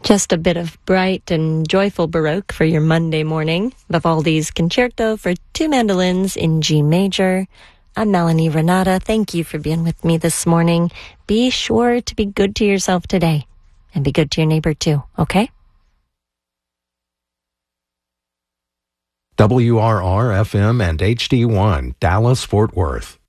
Just a bit of bright and joyful Baroque for your Monday morning. Vivaldi's Concerto for two mandolins in G major. I'm Melanie Renata. Thank you for being with me this morning. Be sure to be good to yourself today and be good to your neighbor too, okay? WRR-FM and HD1, Dallas, Fort Worth.